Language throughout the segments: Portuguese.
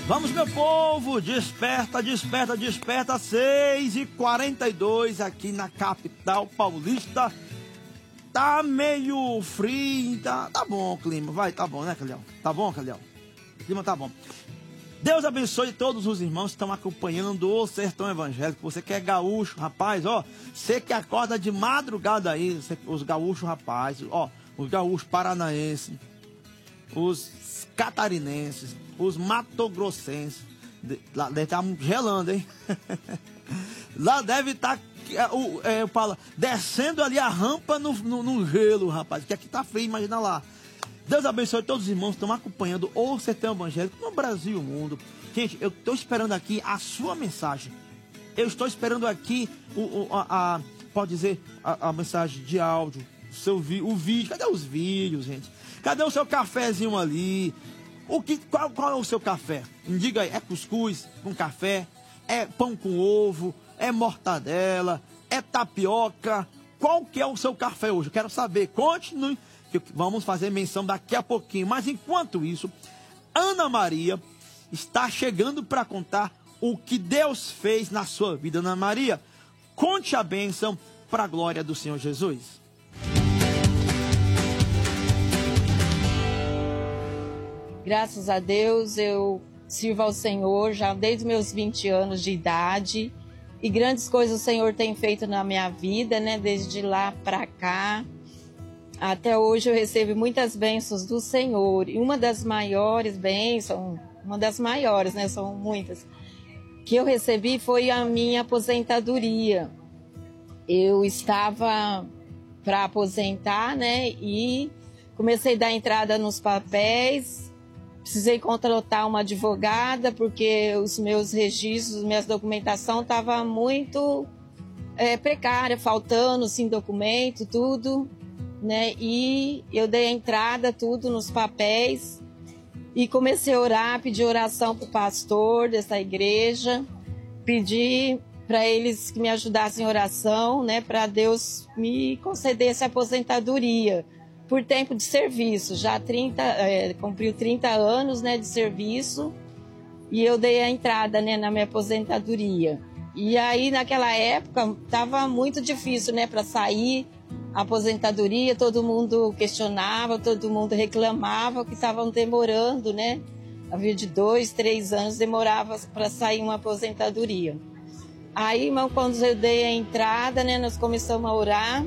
Vamos, meu povo, desperta, desperta, desperta, 6h42 aqui na capital paulista. Tá meio frio, tá bom o clima, vai, tá bom, né, Calhão? Tá bom, Calhão? O clima tá bom. Deus abençoe todos os irmãos que estão acompanhando o Sertão Evangélico. Você que é gaúcho, rapaz, ó, você que acorda de madrugada aí, os gaúchos, rapaz, ó, os gaúchos paranaenses, os catarinenses, os matogrossenses, lá deve estar gelando, hein? Lá deve estar, descendo ali a rampa no gelo, rapaz, que aqui tá frio, imagina lá. Deus abençoe todos os irmãos que estão acompanhando o Sertão Evangélico no Brasil e no mundo. Gente, eu estou esperando aqui a sua mensagem. Eu estou esperando aqui, pode dizer, a mensagem de áudio, o vídeo. Cadê os vídeos, gente? Cadê o seu cafezinho ali? Qual é o seu café? Me diga aí, é cuscuz com café? É pão com ovo? É mortadela? É tapioca? Qual que é o seu café hoje? Eu quero saber. Continue, que vamos fazer menção daqui a pouquinho. Mas enquanto isso, Ana Maria está chegando para contar o que Deus fez na sua vida. Ana Maria, conte a bênção para a glória do Senhor Jesus. Graças a Deus, eu sirvo ao Senhor já desde meus 20 anos de idade. E grandes coisas o Senhor tem feito na minha vida, né? Desde lá para cá. Até hoje eu recebo muitas bênçãos do Senhor. E uma das maiores bênçãos, né? São muitas, que eu recebi foi a minha aposentadoria. Eu estava para aposentar, né? E comecei a dar entrada nos papéis. Precisei contratar uma advogada porque os meus registros, minha documentação estava muito precária, faltando, sim, documento, tudo, né? E eu dei a entrada, tudo, nos papéis e comecei a orar, pedir oração para o pastor dessa igreja, pedi para eles que me ajudassem em oração, né? Para Deus me conceder essa aposentadoria. Por tempo de serviço, já cumpriu 30 anos, né, de serviço, e eu dei a entrada, né, na minha aposentadoria. E aí, naquela época, estava muito difícil, né, para sair a aposentadoria, todo mundo questionava, todo mundo reclamava que estavam demorando, né, havia de 2, 3 anos, demorava para sair uma aposentadoria. Aí, irmão, quando eu dei a entrada, né, nós começamos a orar,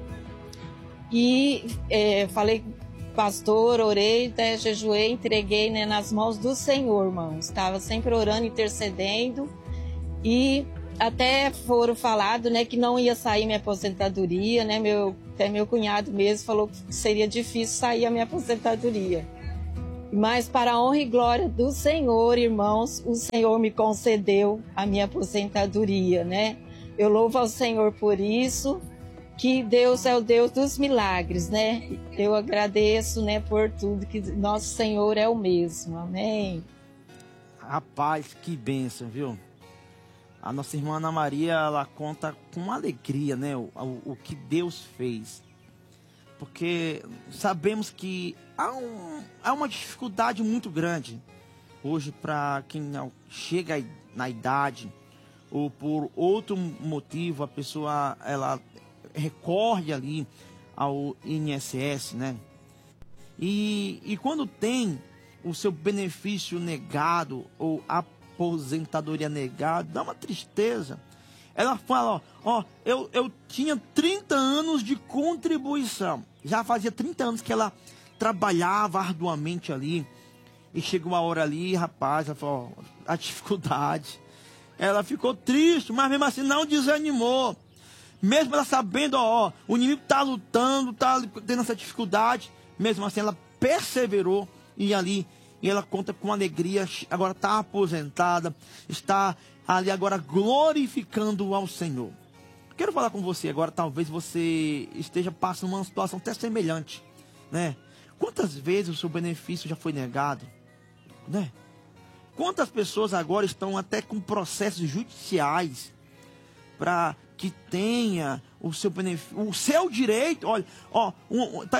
e falei com o pastor, orei, até jejuei, entreguei, né, nas mãos do Senhor, irmão. Estava sempre orando, intercedendo. E até foram falado, né, que não ia sair minha aposentadoria, né? Até meu cunhado mesmo falou que seria difícil sair a minha aposentadoria. Mas para a honra e glória do Senhor, irmãos, o Senhor me concedeu a minha aposentadoria, né? Eu louvo ao Senhor por isso. Que Deus é o Deus dos milagres, né? Eu agradeço, né, por tudo, que nosso Senhor é o mesmo. Amém. Rapaz, que bênção, viu? A nossa irmã Ana Maria, ela conta com alegria, né, o que Deus fez. Porque sabemos que há uma dificuldade muito grande hoje para quem chega na idade ou por outro motivo a pessoa, ela recorre ali ao INSS, né? E quando tem o seu benefício negado ou aposentadoria negada, dá uma tristeza. Ela fala, eu tinha 30 anos de contribuição. Já fazia 30 anos que ela trabalhava arduamente ali. E chegou uma hora ali, rapaz, ela falou, a dificuldade. Ela ficou triste, mas mesmo assim não desanimou. Mesmo ela sabendo, o inimigo está lutando, está tendo essa dificuldade, mesmo assim ela perseverou e ela conta com alegria, agora está aposentada, está ali agora glorificando ao Senhor. Quero falar com você agora, talvez você esteja passando uma situação até semelhante, né? Quantas vezes o seu benefício já foi negado, né? Quantas pessoas agora estão até com processos judiciais para que tenha o seu benefício, o seu direito. Olha,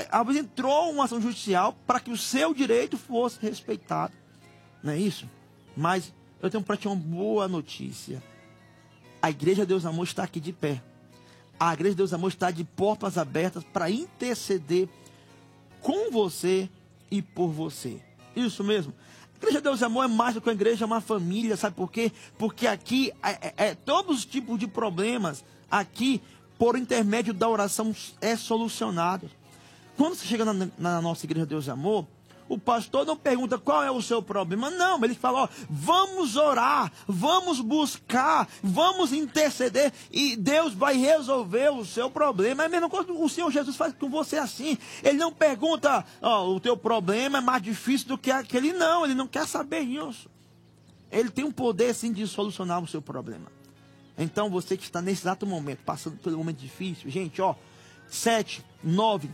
entrou uma ação judicial para que o seu direito fosse respeitado, não é isso? Mas eu tenho para ti uma boa notícia. A Igreja Deus Amor está aqui de pé. A Igreja Deus Amor está de portas abertas para interceder com você e por você. Isso mesmo. A Igreja Deus Amor é mais do que uma igreja, é uma família. Sabe por quê? Porque aqui todos os tipos de problemas, aqui, por intermédio da oração, é solucionado. Quando você chega na nossa Igreja Deus Amor, o pastor não pergunta qual é o seu problema. Não, ele fala, ó, vamos orar, vamos buscar, vamos interceder e Deus vai resolver o seu problema. É a mesma coisa que o Senhor Jesus faz com você assim. Ele não pergunta, ó, o teu problema é mais difícil do que aquele. Não, ele não quer saber isso. Ele tem um poder, sim, de solucionar o seu problema. Então, você que está nesse exato momento, passando por um momento difícil, gente, ó, 7, 9,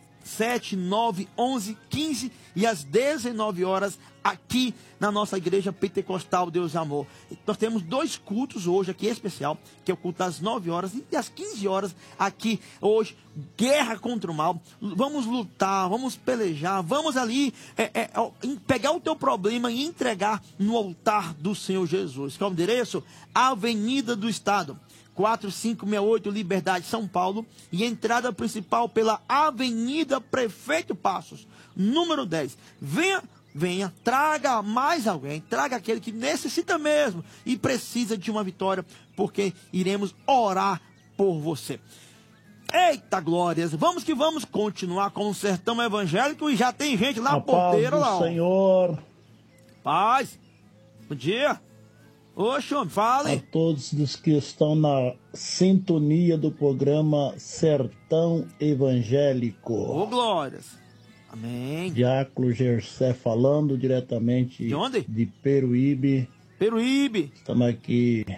11, 15 e às 19 horas aqui na nossa igreja pentecostal Deus Amor. Nós temos 2 cultos hoje aqui especial, que é o culto das 9 horas e às 15 horas aqui hoje, guerra contra o mal. Vamos lutar, vamos pelejar, vamos ali pegar o teu problema e entregar no altar do Senhor Jesus. Qual é o endereço? Avenida do Estado, 4568 Liberdade, São Paulo, e entrada principal pela Avenida Prefeito Passos, número 10. Venha, traga mais alguém, traga aquele que necessita mesmo e precisa de uma vitória, porque iremos orar por você. Eita glórias, vamos que vamos continuar com o Sertão Evangélico e já tem gente na porteira lá. Senhor. Paz, bom dia. Oxe, fale. A todos os que estão na sintonia do programa Sertão Evangélico. Ô, glórias. Amém. Diácono Gersé falando diretamente de onde? De Peruíbe. Peruíbe. Estamos aqui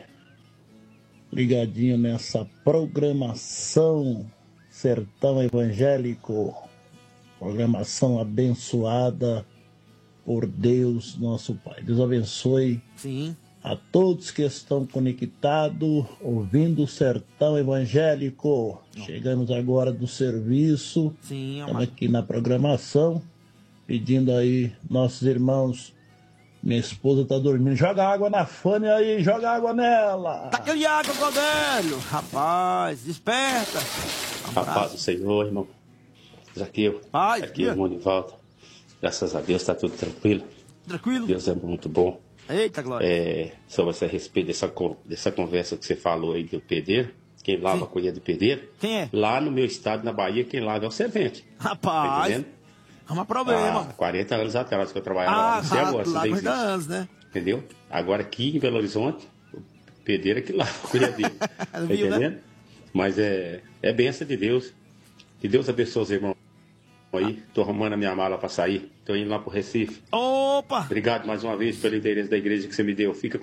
ligadinho nessa programação Sertão Evangélico. Programação abençoada por Deus, nosso Pai. Deus abençoe. Sim. A todos que estão conectados, ouvindo o Sertão Evangélico. Chegamos agora do serviço. Sim, estamos aqui na programação, pedindo aí, nossos irmãos, minha esposa está dormindo. Joga água na Fânia aí, joga água nela. Tá aquele água, Codélio. Rapaz, desperta. A paz do Senhor, irmão. Zaqueu. Paz, aqui, irmão, de volta. Graças a Deus, está tudo tranquilo. Tranquilo. Deus é muito bom. Eita, glória. Sobre a respeito dessa conversa que você falou aí do pedreiro, quem lava a colher do pedreiro. Quem é? Lá no meu estado, na Bahia, quem lava é o servente. Rapaz, é um problema. 40 anos atrás que eu trabalhava lá, não sei agora, lá 40 anos, né? Entendeu? Agora aqui em Belo Horizonte, o pedreiro é que lava a colher dele. Tá entendendo? Né? Mas é bênção de Deus. Que Deus abençoe os irmãos aí. Tô arrumando a minha mala para sair. Tô indo lá pro Recife. Opa! Obrigado mais uma vez pelo endereço da igreja que você me deu. Fica